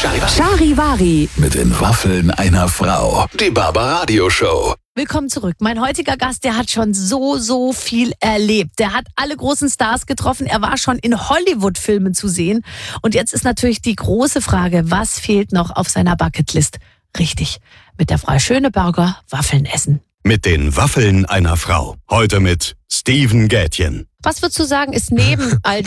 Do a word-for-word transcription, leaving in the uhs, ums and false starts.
Charivari Mit den Waffeln einer Frau. Die Barbaradio Show. Willkommen zurück. Mein heutiger Gast, der hat schon so, so viel erlebt. Der hat alle großen Stars getroffen. Er war schon in Hollywood-Filmen zu sehen. Und jetzt ist natürlich die große Frage, was fehlt noch auf seiner Bucketlist? Richtig, mit der Frau Schöneberger Waffeln essen. Mit den Waffeln einer Frau. Heute mit Steven Gätjen. Was würdest du sagen, ist neben all